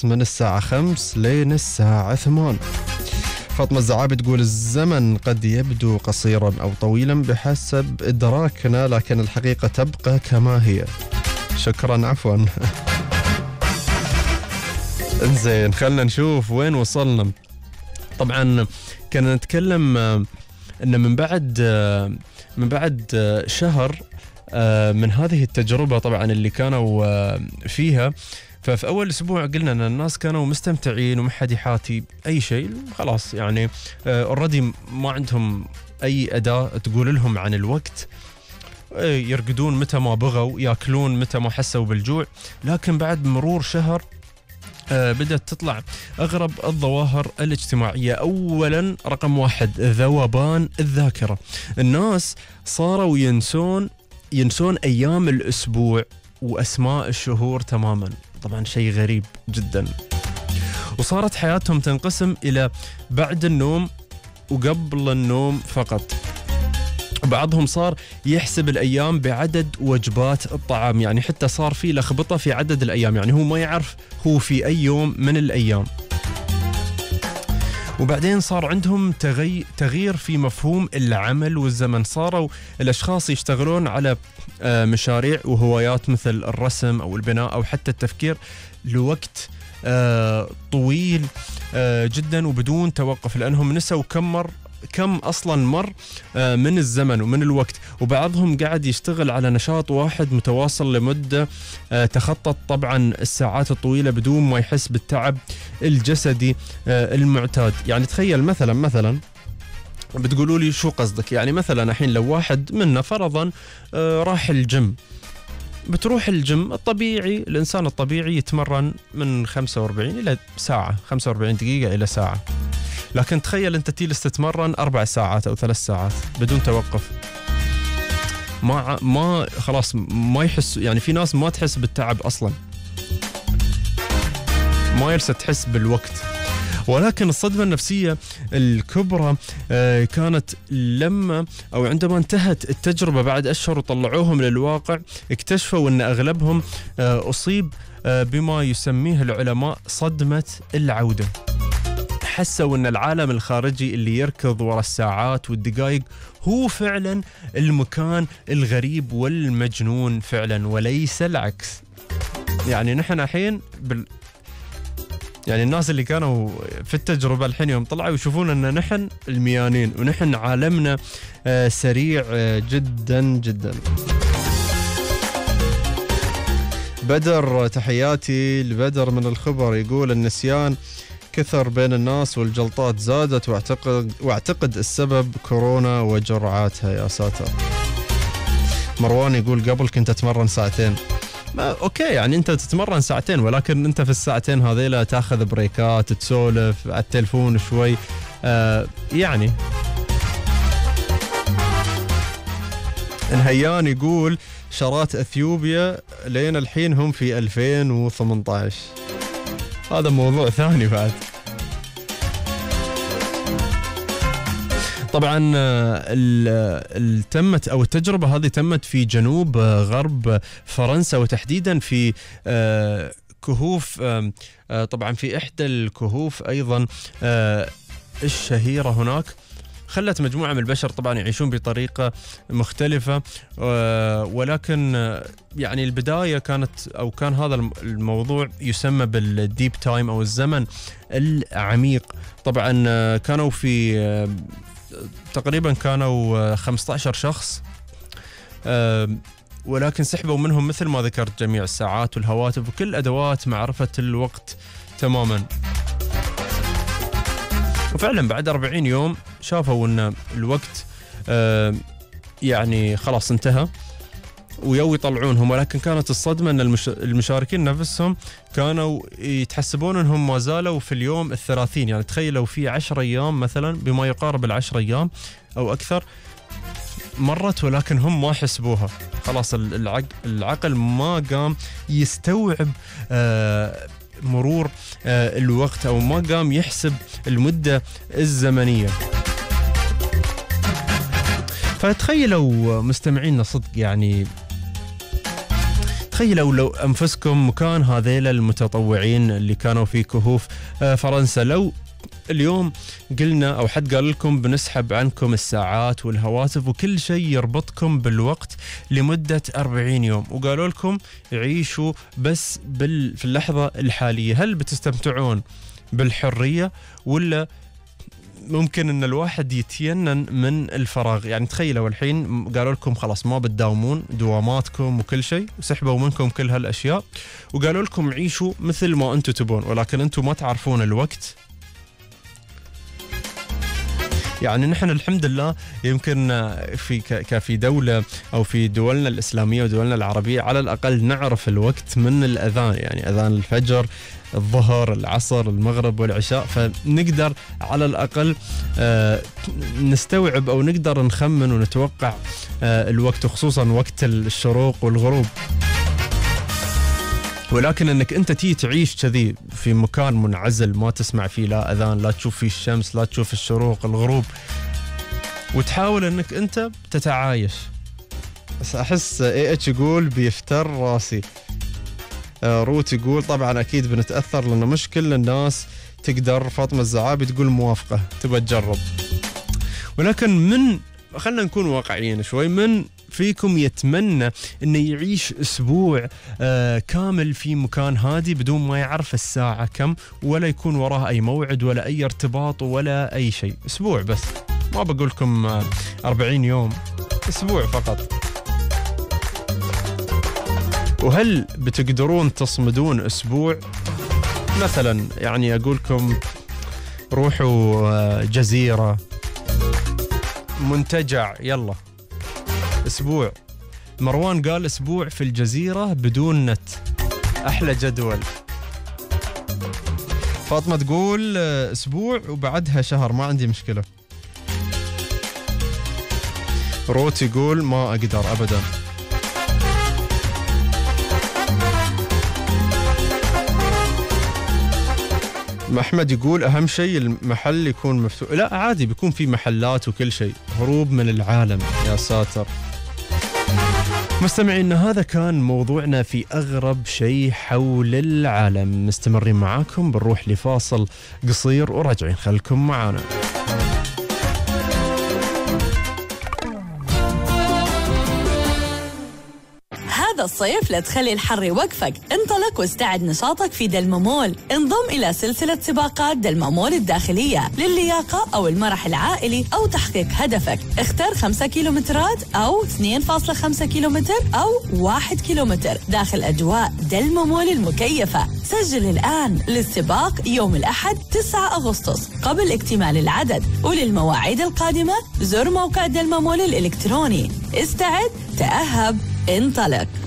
خاص من الساعة 5 لين الساعة 8. فاطمة الزعابي تقول الزمن قد يبدو قصيرا أو طويلا بحسب إدراكنا، لكن الحقيقة تبقى كما هي. شكرا، عفوا. انزين، خلنا نشوف وين وصلنا. طبعا كنا نتكلم أن من بعد شهر من هذه التجربة طبعا اللي كانوا فيها، ففي أول أسبوع قلنا أن الناس كانوا مستمتعين وما حد يحاتي أي شيء، خلاص يعني already ما عندهم أي أداة تقول لهم عن الوقت، يرقدون متى ما بغوا، يأكلون متى ما حسوا بالجوع. لكن بعد مرور شهر بدأت تطلع أغرب الظواهر الاجتماعية. أولا رقم 1 ذوبان الذاكرة. الناس صاروا ينسون أيام الأسبوع وأسماء الشهور تماما، طبعا شيء غريب جدا. وصارت حياتهم تنقسم إلى بعد النوم وقبل النوم فقط. بعضهم صار يحسب الأيام بعدد وجبات الطعام، يعني حتى صار في لخبطة في عدد الأيام، يعني هو ما يعرف هو في أي يوم من الأيام. وبعدين صار عندهم تغيير في مفهوم العمل والزمن. صاروا الأشخاص يشتغلون على مشاريع وهوايات مثل الرسم أو البناء أو حتى التفكير لوقت طويل جدا وبدون توقف، لأنهم نسوا كم أصلا مر من الزمن ومن الوقت. وبعضهم قاعد يشتغل على نشاط واحد متواصل لمدة تخطت طبعا الساعات الطويلة بدون ما يحس بالتعب الجسدي المعتاد. يعني تخيل مثلا بتقولوا لي شو قصدك، يعني مثلا الحين لو واحد منا فرضا راح الجيم، بتروح الجيم الطبيعي، الإنسان الطبيعي يتمرن من 45 إلى ساعة، 45 دقيقة إلى ساعة. لكن تخيل أنت تجلس تتمرن 4 ساعات أو 3 ساعات بدون توقف، ما خلاص ما يحس، يعني في ناس ما تحس بالتعب أصلا، ما يرسى تحس بالوقت. ولكن الصدمة النفسية الكبرى كانت عندما انتهت التجربة بعد أشهر وطلعوهم للواقع، اكتشفوا أن أغلبهم أصيب بما يسميه العلماء صدمة العودة. حسوا أن العالم الخارجي اللي يركض وراء الساعات والدقائق هو فعلا المكان الغريب والمجنون فعلا، وليس العكس. يعني نحن الحين يعني الناس اللي كانوا في التجربة الحين يوم طلعوا يشوفون أن نحن الميانين ونحن عالمنا سريع جدا جدا. بدر، تحياتي لبدر من الخبر، يقول النسيان كثر بين الناس والجلطات زادت، واعتقد السبب كورونا وجرعاتها. يا ساتر. مروان يقول قبل كنت أتمرن ساعتين. أوكي، يعني أنت تتمرن ساعتين، ولكن أنت في الساعتين هذيلا تاخذ بريكات، تسولف على التلفون شوي. يعني الهيان يقول شرات أثيوبيا لين الحين هم في 2018. هذا موضوع ثاني بعد. طبعا تمت أو التجربة هذه تمت في جنوب غرب فرنسا، وتحديدا في كهوف، طبعا في إحدى الكهوف أيضا الشهيرة هناك. خلت مجموعة من البشر طبعا يعيشون بطريقة مختلفة، ولكن يعني البداية كان هذا الموضوع يسمى بالديب تايم أو الزمن العميق. طبعا كانوا في تقريبا 15 شخص، ولكن سحبوا منهم مثل ما ذكرت جميع الساعات والهواتف وكل أدوات معرفة الوقت تماما. وفعلا بعد 40 يوم شافوا أن الوقت يعني خلاص انتهى يطلعونهم. ولكن كانت الصدمة أن المشاركين نفسهم كانوا يتحسبون أنهم ما زالوا في اليوم 30. يعني تخيلوا في 10 أيام مثلا، بما يقارب 10 أيام أو أكثر مرت، ولكن هم ما حسبوها. خلاص العقل ما قام يستوعب مرور الوقت، أو ما قام يحسب المدة الزمنية. فتخيلوا مستمعينا صدق، يعني تخيلوا لو أنفسكم مكان هذيل المتطوعين اللي كانوا في كهوف فرنسا. لو اليوم قلنا أو حد قال لكم بنسحب عنكم الساعات والهواتف وكل شيء يربطكم بالوقت لمدة 40 يوم، وقالوا لكم عيشوا بس في اللحظة الحالية، هل بتستمتعون بالحرية ولا ممكن ان الواحد يتينن من الفراغ؟ يعني تخيلوا الحين قالوا لكم خلاص ما بتداومون دواماتكم وكل شيء، وسحبوا منكم كل هالاشياء وقالوا لكم عيشوا مثل ما انتم تبون، ولكن انتم ما تعرفون الوقت. يعني نحن الحمد لله يمكن في دولة أو في دولنا الإسلامية ودولنا العربية على الأقل نعرف الوقت من الأذان، يعني أذان الفجر، الظهر، العصر، المغرب والعشاء، فنقدر على الأقل نستوعب أو نقدر نخمن ونتوقع الوقت، وخصوصا وقت الشروق والغروب. ولكن انك انت تيجي تعيش كذي في مكان منعزل ما تسمع فيه لا اذان، لا تشوف فيه الشمس، لا تشوف الشروق وتحاول انك انت تتعايش. بس احس اتش يقول بيفتر راسي. روت يقول طبعا اكيد بنتاثر لانه مش كل الناس تقدر. فاطمه الزعابي تقول موافقه تبغى تجرب. ولكن خلنا نكون واقعيين شوي، من فيكم يتمنى انه يعيش اسبوع كامل في مكان هادي بدون ما يعرف الساعة كم، ولا يكون وراه اي موعد ولا اي ارتباط ولا اي شيء؟ اسبوع بس، ما بقول لكم 40 يوم، اسبوع فقط. وهل بتقدرون تصمدون اسبوع؟ مثلا يعني اقول لكم روحوا جزيرة، منتجع، يلا اسبوع. مروان قال اسبوع في الجزيرة بدون نت، احلى جدول. فاطمة تقول اسبوع وبعدها شهر، ما عندي مشكلة. روت يقول ما اقدر ابدا. أحمد يقول أهم شيء المحل يكون مفتوح. لا عادي بيكون في محلات وكل شيء، هروب من العالم. يا ساتر. مستمعين، هذا كان موضوعنا في أغرب شيء حول العالم. مستمرين معاكم، بنروح لفاصل قصير وراجعين، خلكم معانا. هذا الصيف لا تخلي الحر يوقفك، انطلق واستعد نشاطك في دلمامول. انضم إلى سلسلة سباقات دلمامول الداخلية للياقة أو المرح العائلي أو تحقيق هدفك. اختر 5 كيلومترات أو 2.5 كيلومتر أو 1 كيلومتر داخل أجواء دلمامول المكيفة. سجل الآن للسباق يوم الأحد 9 أغسطس قبل اكتمال العدد، وللمواعيد القادمة زر موقع دلمامول الإلكتروني. استعد، تأهب، انطلق.